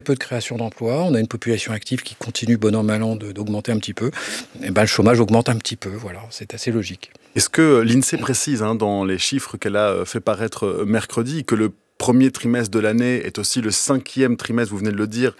Peu de création d'emplois, on a une population active qui continue bon an mal an d'augmenter un petit peu, et le chômage augmente un petit peu, voilà, c'est assez logique. Est-ce que l'INSEE précise dans les chiffres qu'elle a fait paraître mercredi que le premier trimestre de l'année est aussi le 5e trimestre, vous venez de le dire,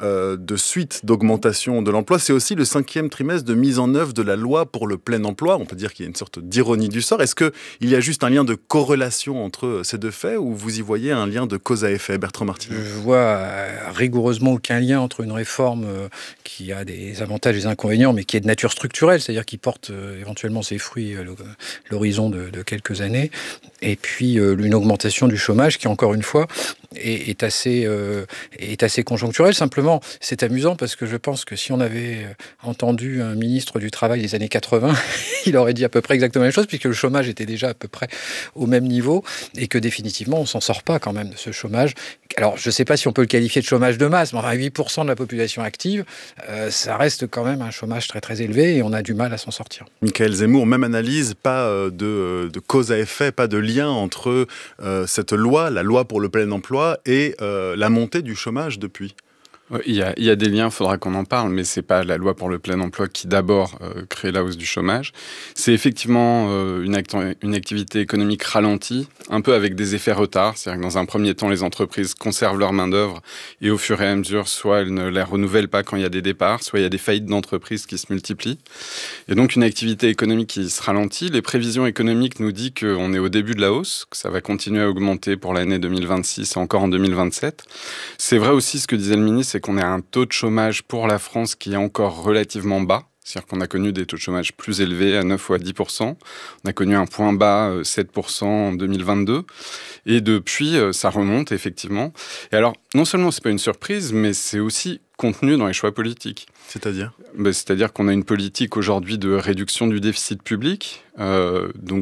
de suite d'augmentation de l'emploi. C'est aussi le 5e trimestre de mise en œuvre de la loi pour le plein emploi. On peut dire qu'il y a une sorte d'ironie du sort. Est-ce qu'il y a juste un lien de corrélation entre ces deux faits ou vous y voyez un lien de cause à effet, Bertrand Martineau? Je vois rigoureusement aucun lien entre une réforme qui a des avantages et des inconvénients, mais qui est de nature structurelle, c'est-à-dire qui porte éventuellement ses fruits à l'horizon de quelques années, et puis une augmentation du chômage qui, encore une fois, est assez conjoncturelle. Simplement, c'est amusant parce que je pense que si on avait entendu un ministre du Travail des années 80, il aurait dit à peu près exactement la même chose, puisque le chômage était déjà à peu près au même niveau et que définitivement, on ne s'en sort pas quand même de ce chômage. Alors, je ne sais pas si on peut le qualifier de chômage de masse, mais enfin, 8% de la population active, ça reste quand même un chômage très très élevé et on a du mal à s'en sortir. Michaël Zemmour, même analyse, pas de cause à effet, pas de lien entre cette loi, la loi pour le plein emploi, et la montée du chômage depuis. Il y a des liens, il faudra qu'on en parle, mais c'est pas la loi pour le plein emploi qui d'abord crée la hausse du chômage. C'est effectivement une activité économique ralentie, un peu avec des effets retard. C'est-à-dire que dans un premier temps, les entreprises conservent leur main-d'œuvre et au fur et à mesure, soit elles ne la renouvellent pas quand il y a des départs, soit il y a des faillites d'entreprises qui se multiplient. Et donc une activité économique qui se ralentit. Les prévisions économiques nous disent qu'on est au début de la hausse, que ça va continuer à augmenter pour l'année 2026 et encore en 2027. C'est vrai aussi ce que disait le ministre, c'est qu'on a un taux de chômage pour la France qui est encore relativement bas. C'est-à-dire qu'on a connu des taux de chômage plus élevés, à 9 ou à 10%. On a connu un point bas, 7% en 2022. Et depuis, ça remonte, effectivement. Et alors, non seulement c'est pas une surprise, mais c'est aussi contenu dans les choix politiques. C'est-à-dire ? C'est-à-dire qu'on a une politique aujourd'hui de réduction du déficit public, donc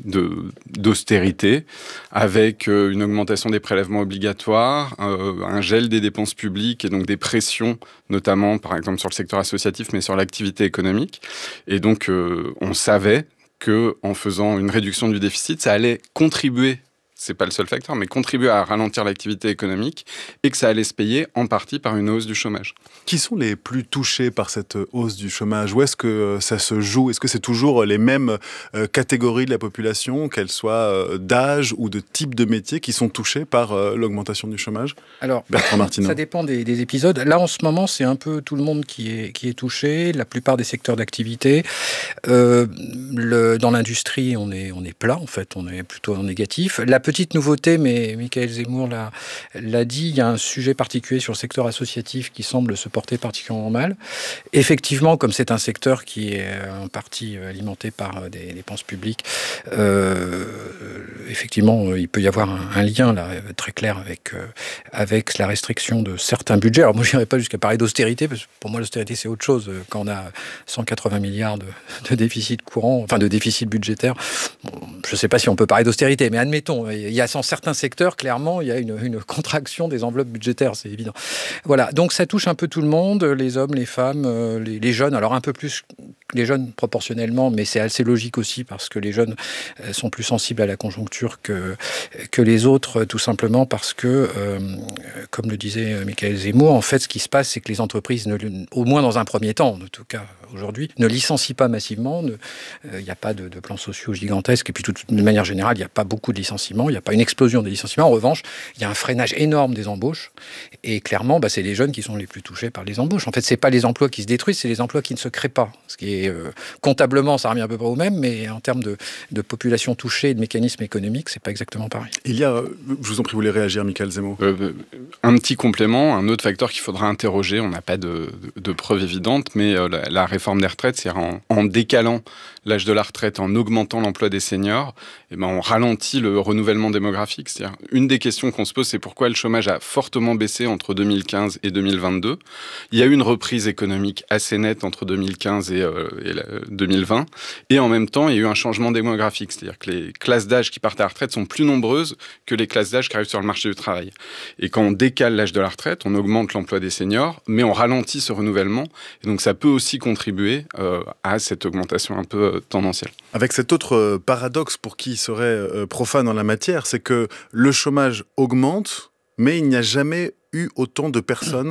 d'austérité, avec une augmentation des prélèvements obligatoires, un gel des dépenses publiques et donc des pressions, notamment par exemple sur le secteur associatif, mais sur l'activité économique. Et donc on savait qu'en faisant une réduction du déficit, ça allait contribuer, c'est pas le seul facteur, mais contribuer à ralentir l'activité économique et que ça allait se payer en partie par une hausse du chômage. Qui sont les plus touchés par cette hausse du chômage ? Où est-ce que ça se joue ? Est-ce que c'est toujours les mêmes catégories de la population, qu'elles soient d'âge ou de type de métier, qui sont touchées par l'augmentation du chômage ? Alors, Bertrand Martineau. Ça dépend des épisodes. Là, en ce moment, c'est un peu tout le monde qui est touché, la plupart des secteurs d'activité. Dans l'industrie, on est plat, en fait, on est plutôt en négatif. La petite nouveauté, mais Michaël Zemmour l'a dit, il y a un sujet particulier sur le secteur associatif qui semble se porter particulièrement mal. Effectivement, comme c'est un secteur qui est en partie alimenté par des dépenses publiques, effectivement, il peut y avoir un lien là, très clair avec la restriction de certains budgets. Alors moi, je n'irai pas jusqu'à parler d'austérité, parce que pour moi, l'austérité, c'est autre chose. Quand on a 180 milliards de déficit courant, enfin de déficit budgétaire, je ne sais pas si on peut parler d'austérité, mais admettons, il y a dans certains secteurs, clairement, il y a une contraction des enveloppes budgétaires, c'est évident. Voilà, donc ça touche un peu tout le monde, les hommes, les femmes, les jeunes, alors un peu plus les jeunes proportionnellement, mais c'est assez logique aussi parce que les jeunes sont plus sensibles à la conjoncture que les autres, tout simplement parce que, comme le disait Michaël Zemmour, en fait, ce qui se passe, c'est que les entreprises, au moins dans un premier temps, en tout cas aujourd'hui, ne licencient pas massivement, il n'y a pas de plans sociaux gigantesques, et puis de manière générale, il n'y a pas beaucoup de licenciements, il n'y a pas une explosion des licenciements. En revanche, il y a un freinage énorme des embauches, et clairement, c'est les jeunes qui sont les plus touchés par les embauches. En fait, c'est pas les emplois qui se détruisent, c'est les emplois qui ne se créent pas. Ce qui est comptablement, ça revient à peu près au même, mais en termes de population touchée et de mécanismes économiques, c'est pas exactement pareil. Il y a, je vous en prie, vous voulez réagir, Michaël Zemmour ? Un petit complément, un autre facteur qu'il faudra interroger, on n'a pas de preuves évidentes, mais la réforme des retraites, c'est-à-dire en décalant l'âge de la retraite, en augmentant l'emploi des seniors, on ralentit le renouvellement démographique. C'est-à-dire, une des questions qu'on se pose, c'est pourquoi le chômage a fortement baissé entre 2015 et 2022. Il y a eu une reprise économique assez nette entre 2015 et 2020, et en même temps, il y a eu un changement démographique. C'est-à-dire que les classes d'âge qui partent à la retraite sont plus nombreuses que les classes d'âge qui arrivent sur le marché du travail. Et quand on décale l'âge de la retraite, on augmente l'emploi des seniors, mais on ralentit ce renouvellement. Et donc, ça peut aussi contribuer à cette augmentation un peu tendancielle. Avec cet autre paradoxe pour qui serait profane en la matière, c'est que le chômage augmente, mais il n'y a jamais eu autant de personnes